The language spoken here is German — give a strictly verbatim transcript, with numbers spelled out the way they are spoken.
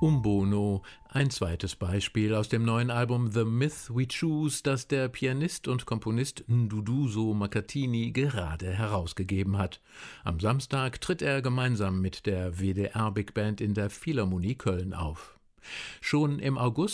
Umbono, ein zweites Beispiel aus dem neuen Album The Myth We Choose, das der Pianist und Komponist Nduduzo Makatini gerade herausgegeben hat. Am Samstag tritt er gemeinsam mit der W D R Big Band in der Philharmonie Köln auf. Schon im August